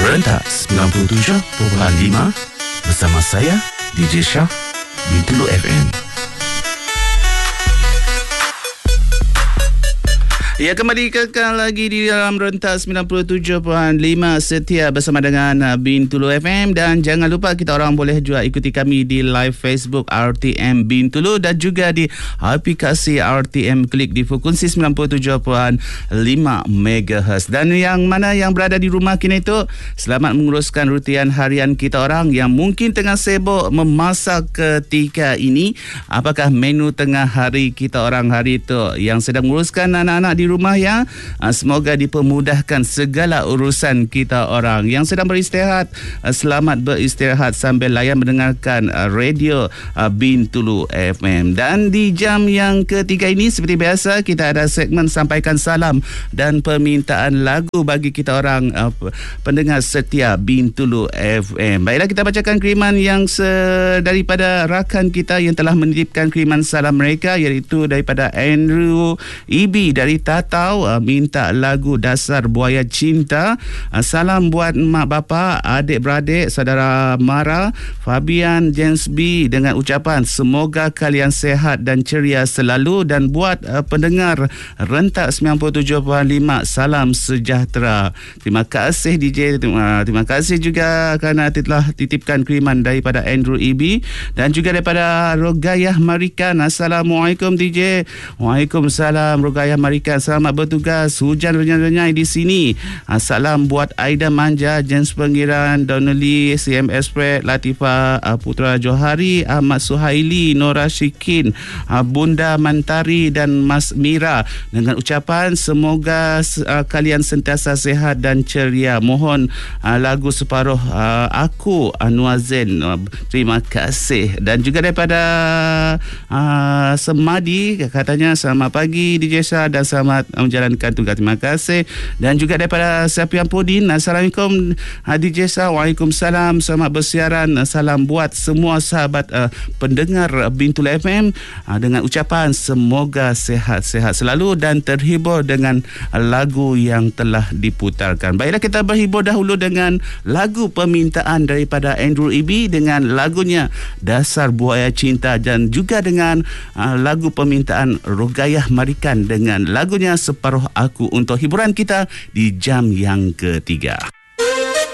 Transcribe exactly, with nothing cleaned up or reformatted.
Rentas sembilan puluh tujuh perpuluhan lima bersama saya D J Shah Bintulu F M. Ya, kembali kekal lagi di dalam Rentas sembilan puluh tujuh perpuluhan lima setia bersama dengan Bintulu F M. Dan jangan lupa kita orang boleh juga ikuti kami di live Facebook R T M Bintulu dan juga di aplikasi R T M Klik di frekuensi sembilan puluh tujuh perpuluhan lima megahertz. Dan yang mana yang berada di rumah kini itu, selamat menguruskan rutian harian kita orang yang mungkin tengah sibuk memasak ketika ini. Apakah menu tengah hari kita orang hari itu? Yang sedang menguruskan anak-anak di rumah ya, semoga dipermudahkan segala urusan kita orang. Yang sedang beristirahat, selamat beristirahat sambil layan mendengarkan radio Bintulu F M. Dan di jam yang ketiga ini, seperti biasa, kita ada segmen sampaikan salam dan permintaan lagu bagi kita orang pendengar setia Bintulu F M. Baiklah, kita bacakan kiriman yang se- daripada rakan kita yang telah menitipkan kiriman salam mereka, iaitu daripada Andrew Ibi dari Tatau, uh, minta lagu Dasar Buaya Cinta. Uh, salam buat mak bapa, adik-beradik, saudara Mara, Fabian, James B, dengan ucapan semoga kalian sehat dan ceria selalu. Dan buat uh, pendengar Rentak sembilan puluh tujuh perpuluhan lima, salam sejahtera. Terima kasih D J. Terima, terima kasih juga kerana telah titipkan kiriman daripada Andrew E B dan juga daripada Rogayah Marikan. Assalamualaikum D J. Waalaikumsalam Rogayah Marikan. Selamat bertugas. Hujan renyai-renyai di sini. Salam buat Aida Manja, James Pengiran, Donnelly, C M S Fred, Latifah Putra Johari, Ahmad Suhaili, Nora Syikin, Bunda Mantari dan Mas Mira, dengan ucapan semoga kalian sentiasa sehat dan ceria. Mohon lagu Separuh Aku, Anwar Zain. Terima kasih. Dan juga daripada uh, Semadi, katanya selamat pagi D J Shah dan selamat menjalankan tugas. Terima kasih. Dan juga daripada Sapian Podin, Assalamualaikum D J Shah. Waalaikumsalam. Selamat bersiaran. Salam buat semua sahabat uh, pendengar Bintulu F M, uh, dengan ucapan semoga sehat-sehat selalu dan terhibur dengan lagu yang telah diputarkan. Baiklah, kita berhibur dahulu dengan lagu permintaan daripada Andrew E B dengan lagunya Dasar Buaya Cinta, dan juga dengan uh, lagu permintaan Rogayah Marikan dengan lagunya Separuh Aku untuk hiburan kita di jam yang ketiga.